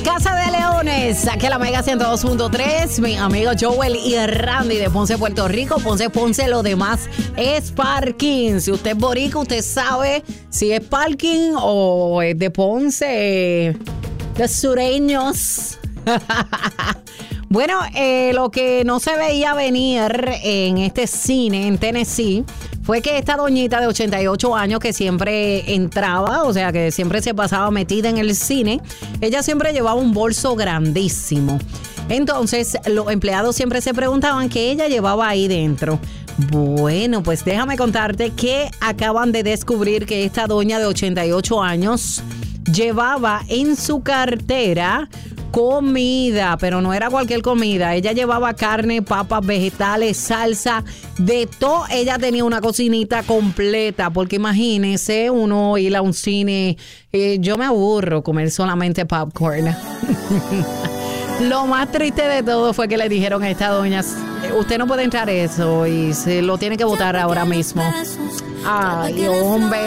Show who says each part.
Speaker 1: Casa de Leones, aquí a la Mega 102.3, mi amigo Joel y Randy de Ponce, Puerto Rico. Ponce, lo demás es parking. Si usted es boricua, usted sabe si es parking o es de Ponce, de sureños. Bueno, lo que no se veía venir en este cine en Tennessee fue que esta doñita de 88 años que siempre entraba, o sea, que siempre se pasaba metida en el cine, ella siempre llevaba un bolso grandísimo. Entonces, los empleados siempre se preguntaban qué ella llevaba ahí dentro. Bueno, pues déjame contarte que acaban de descubrir que esta doña de 88 años llevaba en su cartera comida, pero no era cualquier comida. Ella llevaba carne, papas, vegetales, salsa, de todo. Ella tenía una cocinita completa, porque imagínese uno ir a un cine. Yo me aburro comer solamente popcorn. Lo más triste de todo fue que le dijeron a esta doña, usted no puede entrar eso y se lo tiene que botar ahora mismo. Ay, hombre.